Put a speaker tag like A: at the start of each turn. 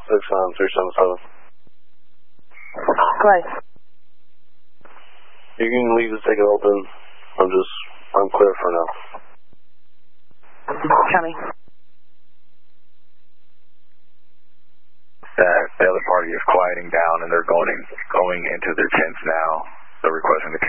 A: on 377.
B: Go ahead.
A: You can leave the ticket open. I'm clear for now.
B: Copy.
C: The other party is quieting down and they're going into their tents now. They're requesting to